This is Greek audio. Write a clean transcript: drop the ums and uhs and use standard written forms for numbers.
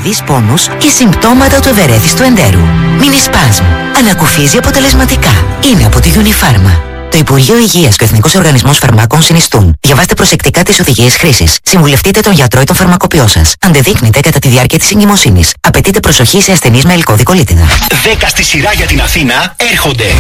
ασθενείς πόνους και συμπτώματα του ευερέθιστου εντέρου. Μινισπάσμ. Ανακουφίζει αποτελεσματικά. Είναι από τη Unifarma. Το Υπουργείο Υγείας και ο Εθνικός Οργανισμός Φαρμάκων συνιστούν. Διαβάστε προσεκτικά τις οδηγίες χρήσης. Συμβουλευτείτε τον γιατρό ή τον φαρμακοποιό σας. Αντεδείκνυται κατά τη διάρκεια της εγκυμοσύνης. Απαιτείται προσοχή σε ασθενείς με υλικό δικολίτιδα. 10 στη σειρά για την Αθήνα έρχονται.